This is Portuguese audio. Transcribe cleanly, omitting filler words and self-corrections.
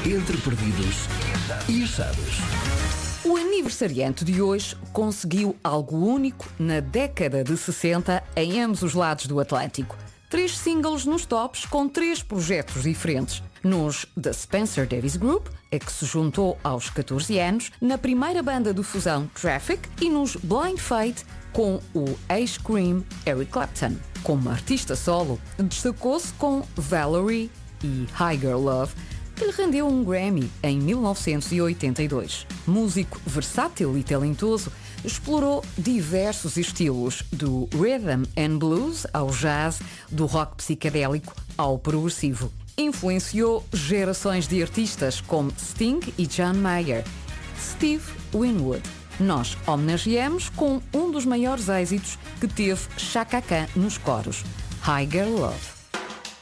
Entre perdidos e achados. O aniversariante de hoje conseguiu algo único na década de 60 em ambos os lados do Atlântico. 3 singles nos tops com 3 projetos diferentes. Nos The Spencer Davis Group, a que se juntou aos 14 anos, na primeira banda de fusão Traffic e nos Blind Fate com o ex-Cream Eric Clapton. Como artista solo, destacou-se com Valerie e High Girl Love, que lhe rendeu um Grammy em 1982. Músico versátil e talentoso, explorou diversos estilos, do rhythm and blues ao jazz, do rock psicadélico ao progressivo. Influenciou gerações de artistas como Sting e John Mayer. Steve Winwood. Nós homenageamos com um dos maiores êxitos que teve Chaka Khan nos coros, High Girl Love.